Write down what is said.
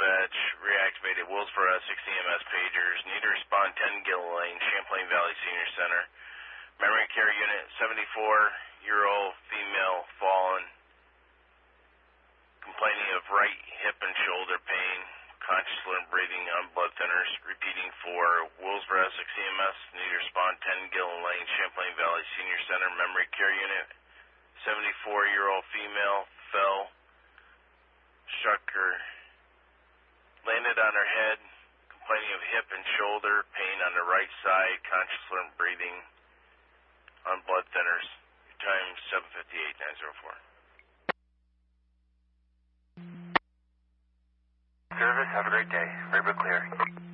dispatch, reactivated Willsboro 60 EMS pagers. Need to respond 10 Gill Lane, Champlain Valley Senior Center. Memory care unit, 74-year-old female fallen, complaining of right hip and shoulder pain, conscious and breathing on blood thinners. Repeating for Willsboro 60 EMS. Need to respond 10 Gill Lane, Champlain Valley Senior Center. Memory care unit, 74-year-old female fell, struck her, landed on her head, complaining of hip and shoulder pain on the right side, conscious and breathing on blood thinners. Your time 7:58-904. Service, have a great day. Very clear.